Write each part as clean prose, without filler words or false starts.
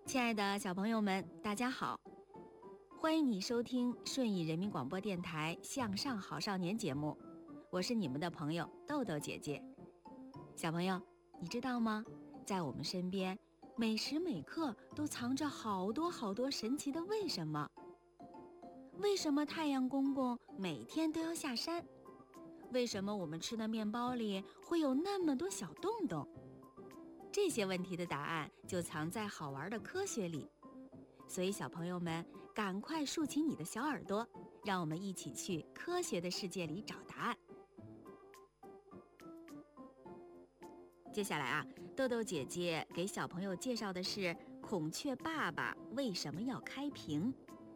亲爱的小朋友们，大家好，欢迎你收听顺义人民广播电台向上好少年节目，我是你们的朋友豆豆姐姐。小朋友，你知道吗？在我们身边，每时每刻都藏着好多好多神奇的为什么。为什么太阳公公每天都要下山？为什么我们吃的面包里会有那么多小洞洞？这些问题的答案就藏在好玩的科学里，所以小朋友们赶快竖起你的小耳朵，让我们一起去科学的世界里找答案。接下来豆豆姐姐给小朋友介绍的是孔雀爸爸为什么要开屏。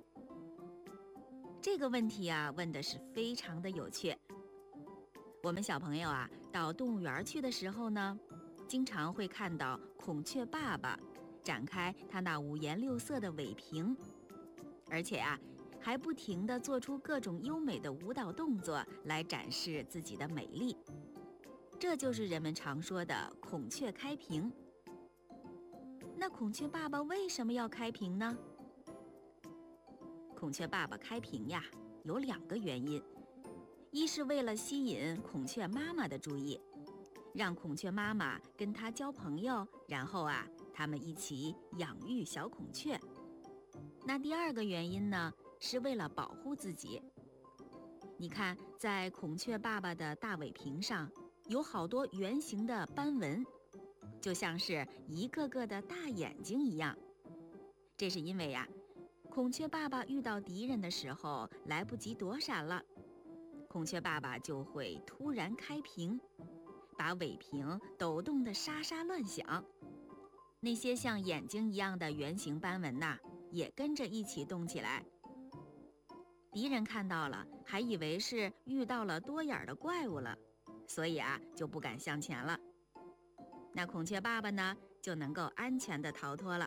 这个问题问的是非常的有趣。我们小朋友到动物园去的时候呢，经常会看到孔雀爸爸展开它那五颜六色的尾屏，而且还不停地做出各种优美的舞蹈动作来展示自己的美丽。这就是人们常说的孔雀开屏。那孔雀爸爸为什么要开屏呢？孔雀爸爸开屏有2个原因，一是为了吸引孔雀妈妈的注意，让孔雀妈妈跟他交朋友，然后他们一起养育小孔雀。那第2个原因呢，是为了保护自己。你看，在孔雀爸爸的大尾屏上有好多圆形的斑纹，就像是一个个的大眼睛一样。这是因为孔雀爸爸遇到敌人的时候来不及躲闪了，孔雀爸爸就会突然开屏，把尾屏抖动得沙沙乱响，那些像眼睛一样的圆形斑纹也跟着一起动起来。敌人看到了，还以为是遇到了多眼的怪物了，所以就不敢向前了。那孔雀爸爸呢，就能够安全地逃脱了。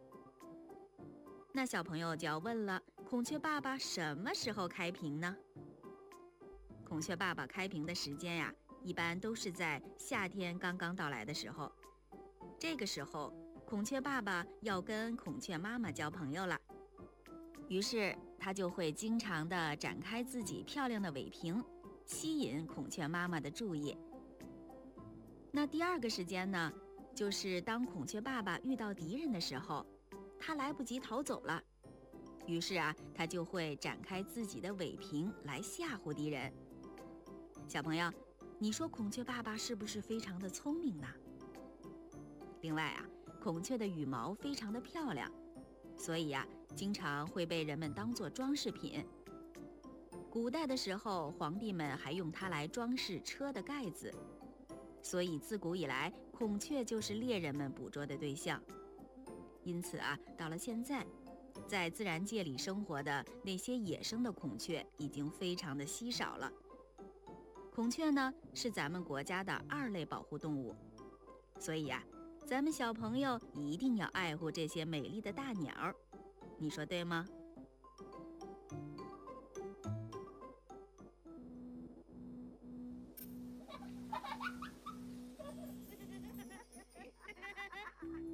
那小朋友就要问了，孔雀爸爸什么时候开屏呢？孔雀爸爸开屏的时间一般都是在夏天刚刚到来的时候。这个时候，孔雀爸爸要跟孔雀妈妈交朋友了，于是他就会经常地展开自己漂亮的尾屏，吸引孔雀妈妈的注意。那第2个时间呢，就是当孔雀爸爸遇到敌人的时候，他来不及逃走了，于是他就会展开自己的尾屏来吓唬敌人。小朋友，你说孔雀爸爸是不是非常的聪明呢？另外孔雀的羽毛非常的漂亮，所以经常会被人们当作装饰品。古代的时候，皇帝们还用它来装饰车的盖子，所以自古以来，孔雀就是猎人们捕捉的对象。因此到了现在，在自然界里生活的那些野生的孔雀已经非常的稀少了。孔雀呢，是咱们国家的2类保护动物，所以咱们小朋友一定要爱护这些美丽的大鸟，你说对吗？